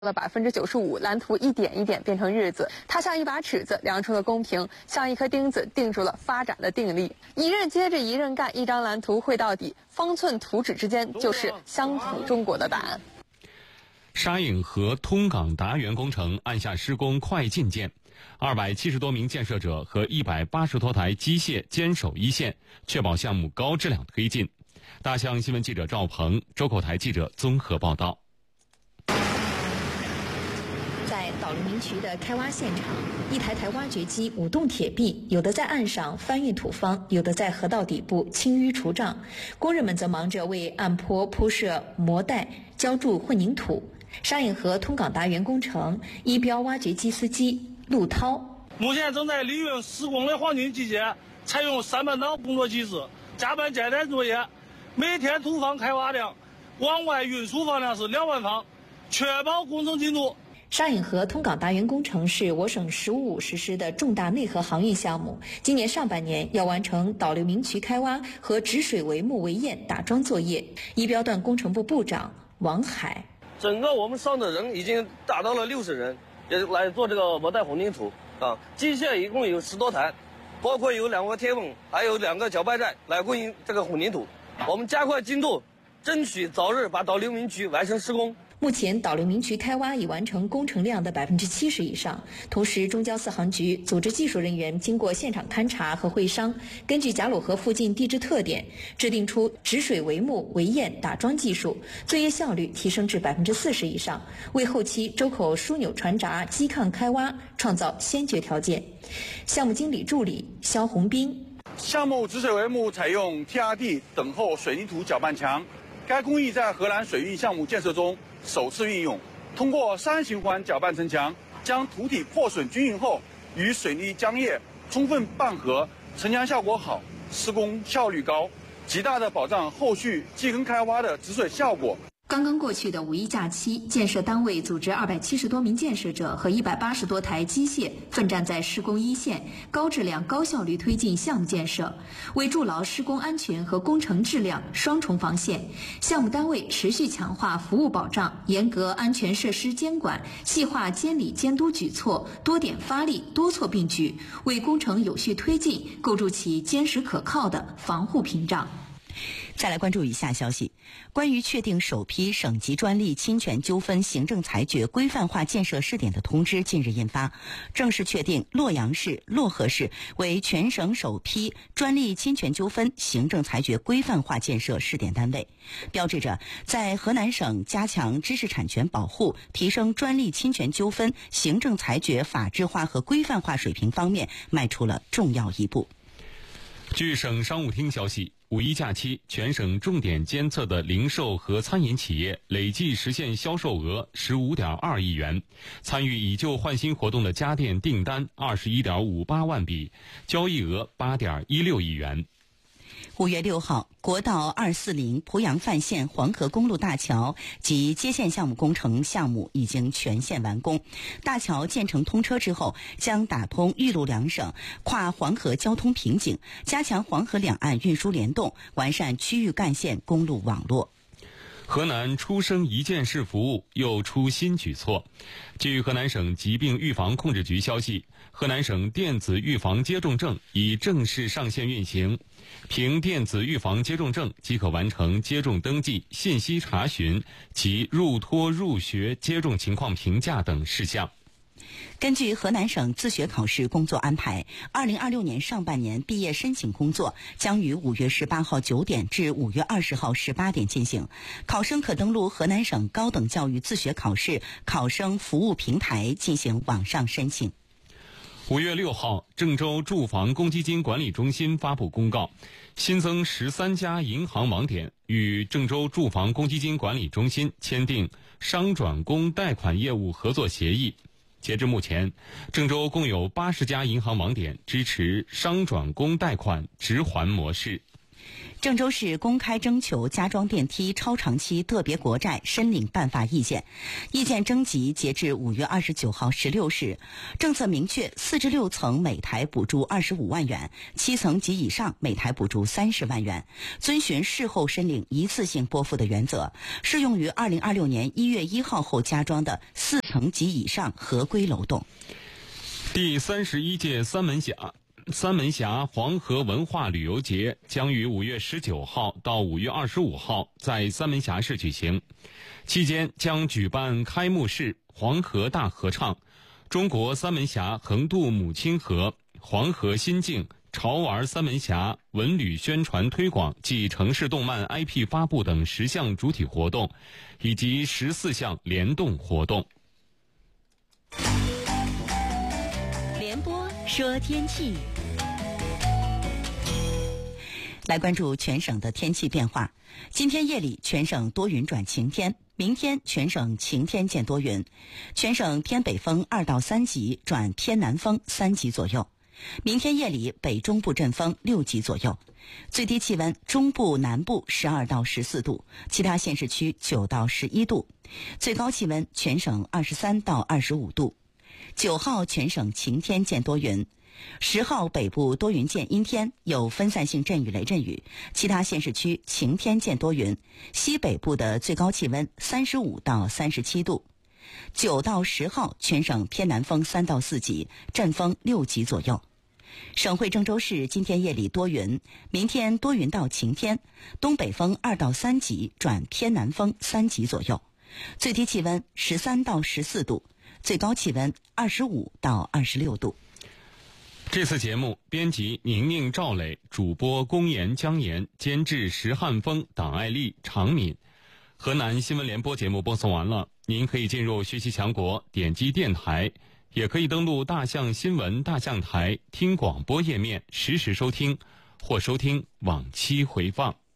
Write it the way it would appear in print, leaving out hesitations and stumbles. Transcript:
了95%，蓝图一点一点变成日子。它像一把尺子，量出了公平；像一颗钉子，定住了发展的定力。一任接着一任干，一张蓝图绘到底，方寸图纸之间就是乡土中国的答案。 沙颍河通港达源工程按下施工快进键，270多名建设者和180多台机械坚守一线，确保项目高质量推进。大象新闻记者赵鹏、周口台记者综合报道。 在岛流民渠的开挖现场，一台台挖掘机舞动铁壁，有的在岸上翻运土方，有的在河道底部清淤除障。工人们则忙着为岸坡铺设磨带、浇筑混凝土。沙颍河通港达源工程一标挖掘机司机陆涛， 目前正在利用施工的黄金季节，采用3班倒工作机制，加班加点作业，每天土方开挖量、往外运输方量是2万方，确保工程进度。 沙颍河通港达源工程是我省“十五五”实施的重大内河航运项目，今年上半年要完成岛流民渠开挖和止水围木围堰打桩作业。一标段工程部部长王海， 整个我们上的人已经达到了60人，也来做这个磨带混凝土啊。机械一共有10多台，包括有2个铁泵，还有2个搅拌站来供应这个混凝土。我们加快进度，争取早日把岛流民渠完成施工。 目前岛流民渠开挖已完成工程量的70%以上。同时，中交4航局组织技术人员经过现场勘查和会商，根据贾鲁河附近地质特点，制定出止水围木围堰打桩技术，作业效率提升至40%以上，为后期周口枢纽船闸机抗开挖创造先决条件。项目经理助理肖红斌， 项目止水围木采用 TRD 等候水泥土搅拌墙，该工艺在荷兰水运项目建设中首次运用，通过3循环搅拌层墙，将土体破损均匀后与水泥浆液充分拌合，层墙效果好，施工效率高，极大的保障后续继耕开挖的止水效果。 刚刚过去的5·1假期，建设单位组织270多名建设者和180多台机械奋战在施工一线，高质量高效率推进项目建设。为筑牢施工安全和工程质量双重防线，项目单位持续强化服务保障，严格安全设施监管，细化监理监督举措，多点发力，多措并举，为工程有序推进构筑起坚实可靠的防护屏障。 再来关注以下消息，关于确定首批省级专利侵权纠纷行政裁决规范化建设试点的通知近日印发，正式确定洛阳市、漯河市为全省首批专利侵权纠纷行政裁决规范化建设试点单位，标志着在河南省加强知识产权保护、提升专利侵权纠纷行政裁决法治化和规范化水平方面迈出了重要一步。 据省商务厅消息，5·1假期，全省重点监测的零售和餐饮企业累计实现销售额15.2亿元，参与以旧换新活动的家电订单21.58万笔，交易额8.16亿元。 5月6号，国道240濮阳范县黄河公路大桥及接线项目工程项目已经全线完工。大桥建成通车之后，将打通豫鲁两省跨黄河交通瓶颈，加强黄河两岸运输联动，完善区域干线公路网络。 河南出生一件事服务又出新举措。据河南省疾病预防控制局消息，河南省电子预防接种证已正式上线运行，凭电子预防接种证即可完成接种登记、信息查询及入托入学接种情况评价等事项。 根据河南省自学考试工作安排，2026年上半年毕业申请工作将于5月18号9点至5月20号18点进行。考生可登录河南省高等教育自学考试考生服务平台进行网上申请。 5月6号，郑州住房公积金管理中心发布公告，新增13家银行网点与郑州住房公积金管理中心签订商转公贷款业务合作协议。截至目前，郑州共有80家银行网点支持商转公贷款直还模式。 郑州市公开征求加装电梯超长期特别国债申领办法意见，意见征集截至5月29号16时。政策明确，4至6层每台补助25万元，7层及以上每台补助30万元，遵循事后申领一次性拨付的原则，适用于2026年1月1号后加装的4层及以上合规楼栋。 第31届三门峡黄河文化旅游节将于5月19号到5月25号在三门峡市举行，期间将举办开幕式、黄河大合唱、中国三门峡横渡母亲河、黄河心境、潮玩三门峡文旅宣传推广暨城市动漫 IP 发布等10项主体活动，以及14项联动活动。 联播说天气，来关注全省的天气变化。今天夜里全省多云转晴天，明天全省晴天见多云，全省偏北风2到3级转偏南风3级左右。明天夜里北中部阵风6级左右，最低气温中部南部12到14度，其他县市区9到11度，最高气温全省23到25度。9号全省晴天见多云，10号北部多云见阴天，有分散性阵雨雷阵雨，其他县市区晴天见多云，西北部的最高气温35到37度。9到10号全省偏南风3到4级，阵风6级左右。省会郑州市今天夜里多云，明天多云到晴天，东北风2到3级转偏南风3级左右，最低气温13到14度，最高气温25到26度。 这次节目编辑宁宁、赵磊，主播龚岩、姜岩，监制石汉峰、党爱丽、常敏。河南新闻联播节目播送完了，您可以进入学习强国，点击电台，也可以登录大象新闻大象台听广播页面实时收听，或收听往期回放。